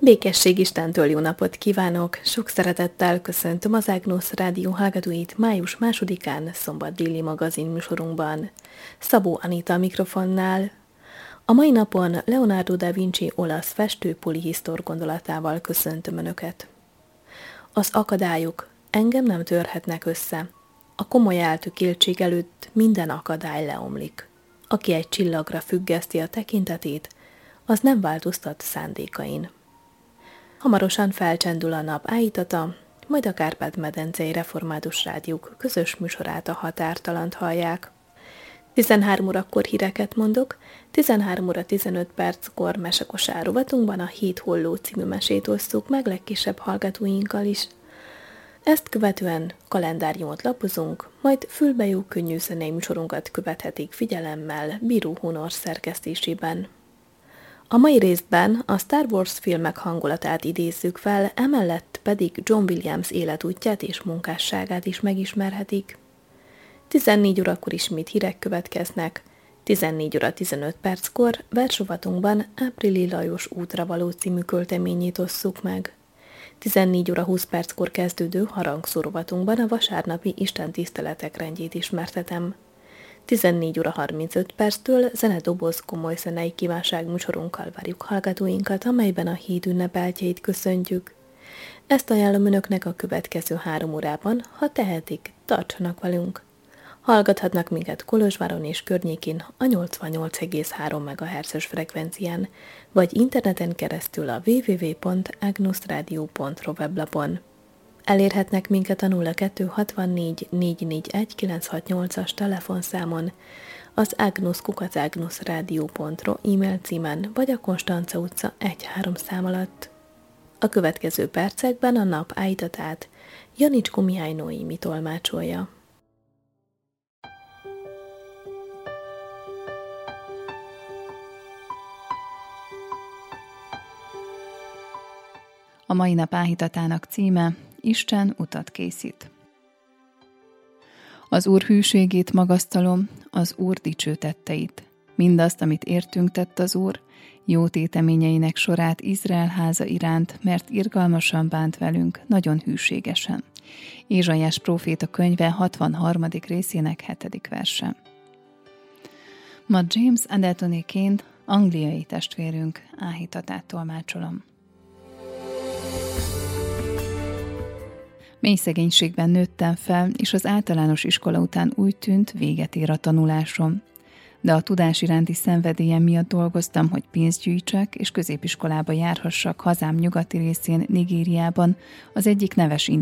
Békesség Istentől jó napot kívánok! Sok szeretettel köszöntöm az Ágnusz Rádió hallgatóit május 2-án szombat déli magazin műsorunkban. Szabó Anita a mikrofonnál. A mai napon Leonardo da Vinci olasz festő polihisztor gondolatával köszöntöm Önöket. Az akadályok engem nem törhetnek össze. A komoly eltökéltség előtt minden akadály leomlik. Aki egy csillagra függeszti a tekintetét, az nem változtat szándékain. Hamarosan felcsendül a nap ájtata, majd a Kárpát-medencei Református Rádiók közös műsorát, a Határtalant hallják. 13 órakor híreket mondok, 13 óra 15 perckor mesekosár rovatunkban a Hét Holló című mesét osszuk meg legkisebb hallgatóinkkal is. Ezt követően kalendáriumot lapozunk, majd fülbejú könnyű zenei műsorunkat követhetik figyelemmel Bíró Hunor szerkesztésében. A mai részben a Star Wars filmek hangulatát idézzük fel, emellett pedig John Williams életútját és munkásságát is megismerhetik. 14 órakor ismét hírek következnek, 14 óra 15 perckor versrovatunkban Áprili Lajos útra való című költeményét osszuk meg. 14 óra 20 perckor kezdődő harangszó rovatunkban a vasárnapi istentiszteletek rendjét ismertetem. 14 óra 35 perctől zenedoboz komoly zenei kívánság műsorunkkal várjuk hallgatóinkat, amelyben a híd ünnepeltjeit köszöntjük. Ezt ajánlom Önöknek a következő 3 órában, ha tehetik, tartsanak velünk. Hallgathatnak minket Kolozsváron és környékén a 88,3 MHz-es frekvencián, vagy interneten keresztül a www.agnusradio.ro weblapon. Elérhetnek minket a 0264 441 968-as telefonszámon, az agnus@agnusradio.ro e-mail címen, vagy a Konstanca utca 1-3 szám alatt. A következő percekben a nap ájtatát Janicskó Mihály Noémi tolmácsolja. A mai nap áhítatának címe: Isten utat készít. Az Úr hűségét magasztalom, az Úr dicső tetteit. Mindazt, amit értünk tett az Úr, jó téteményeinek sorát Izrael háza iránt, mert irgalmasan bánt velünk, nagyon hűségesen. Ézsaiás próféta könyve 63. részének 7. verse. Ma James Adetonéként angliai testvérünk áhítatát tolmácsolom. Mély szegénységben nőttem fel, és az általános iskola után úgy tűnt, véget ér a tanulásom. De a tudás iránti szenvedélyem miatt dolgoztam, hogy pénzt gyűjtsek, és középiskolába járhassak hazám nyugati részén, Nigériában, az egyik neves